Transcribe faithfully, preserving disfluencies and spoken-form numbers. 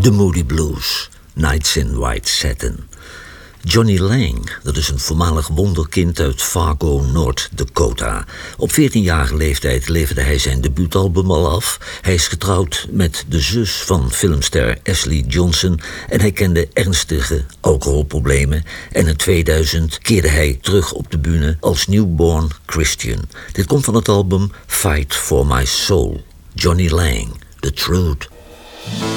The Moody Blues, Nights in White Satin. Johnny Lang, dat is een voormalig wonderkind uit Fargo, North Dakota. Op veertienjarige leeftijd leverde hij zijn debuutalbum al af. Hij is getrouwd met de zus van filmster Ashley Johnson en hij kende ernstige alcoholproblemen. En in tweeduizend keerde hij terug op de bühne als newborn Christian. Dit komt van het album Fight for My Soul. Johnny Lang, The Truth.